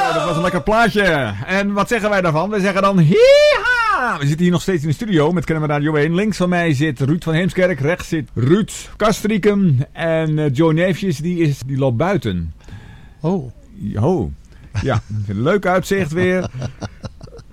Zo, dat was een lekker plaatje. En wat zeggen wij daarvan? We zeggen dan hiha! We zitten hier nog steeds in de studio met Kennemer Radio 1. Links van mij zit Ruud van Heemskerk. Rechts zit Ruud Kastrikum. En Joe Neefjes, die loopt buiten. Oh. Oh. Ja, leuk uitzicht weer.